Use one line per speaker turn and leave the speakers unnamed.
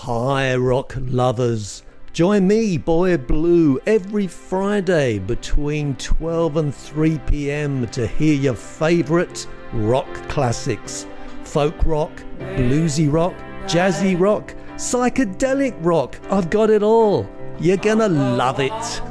Hi rock lovers, join me Boy Blue every Friday between 12 and 3 p.m. to hear your favourite rock classics. Folk rock, bluesy rock, jazzy rock, psychedelic rock, I've got it all. You're gonna love it.